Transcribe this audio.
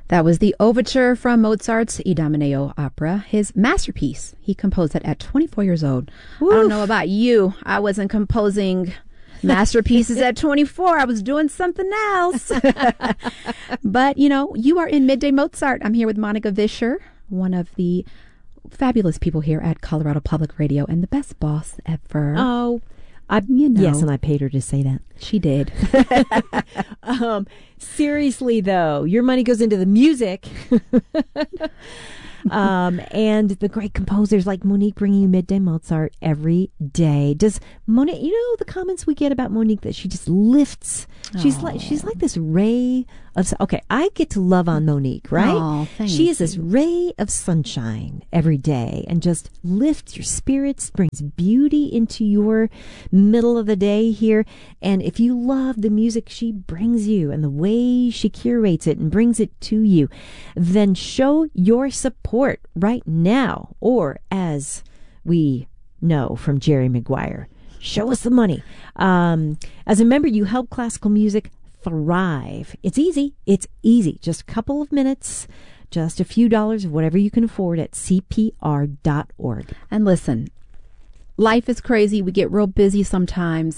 That was the overture from Mozart's Idomeneo opera, his masterpiece. He composed it at 24 years old. Oof. I don't know about you. I wasn't composing masterpieces at 24. I was doing something else. But, you are in Midday Mozart. I'm here with Monica Vischer, one of the fabulous people here at Colorado Public Radio and the best boss ever. Oh, yes, and I paid her to say that. She did. Seriously, though, your money goes into the music. And the great composers like Monique bringing you Midday Mozart every day. Does Monique, the comments we get about Monique, that she just lifts. She's like this ray of, okay, I get to love on Monique, right? Oh, she is this ray of sunshine every day and just lifts your spirits, brings beauty into your middle of the day here. And if you love the music she brings you and the way she curates it and brings it to you, then show your support right now. Or, as we know from Jerry Maguire, show us the money. As a member, you help classical music thrive. It's easy. Just a couple of minutes, just a few dollars, whatever you can afford at CPR.org. And listen, life is crazy. We get real busy sometimes.